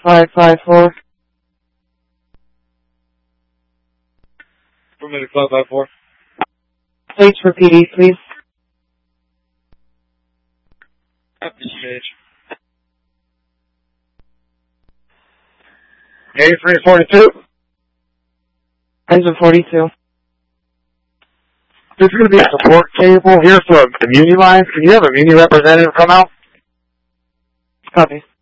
554. Permitted 554. H for PD, please. FPH. A342. Engine 42. There's going to be a support cable here from the Muni line. Can you have a Muni representative come out? Copy.